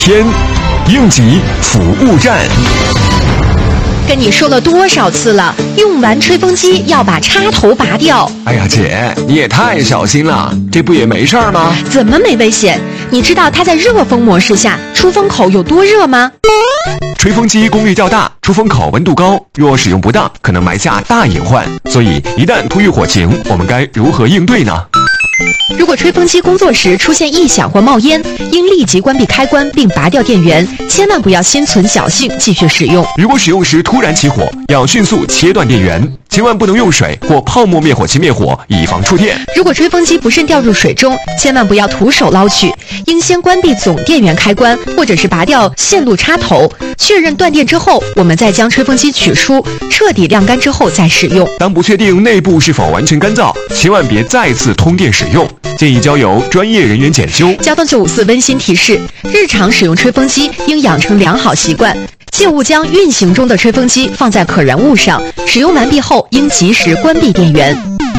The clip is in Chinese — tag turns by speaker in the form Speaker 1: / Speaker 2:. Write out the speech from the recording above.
Speaker 1: 天，应急服务站。
Speaker 2: 跟你说了多少次了，用完吹风机要把插头拔掉。
Speaker 1: 哎呀，姐，你也太小心了，这不也没事儿吗？
Speaker 2: 怎么没危险？你知道它在热风模式下出风口有多热吗？
Speaker 1: 吹风机功率较大，出风口温度高，若使用不当，可能埋下大隐患。所以，一旦突遇火情，我们该如何应对呢？
Speaker 2: 如果吹风机工作时出现异响或冒烟，应立即关闭开关并拔掉电源，千万不要心存侥幸继续使用。
Speaker 1: 如果使用时突然起火，要迅速切断电源，千万不能用水或泡沫灭火器灭火，以防触电。
Speaker 2: 如果吹风机不慎掉入水中，千万不要徒手捞取，应先关闭总电源开关，或者是拔掉线路插头，确认断电之后，我们再将吹风机取出，彻底晾干之后再使用。
Speaker 1: 当不确定内部是否完全干燥，千万别再次通电使用，建议交由专业人员检修。
Speaker 2: 交通954温馨提示：日常使用吹风机应养成良好习惯，切勿将运行中的吹风机放在可燃物上，使用完毕后应及时关闭电源。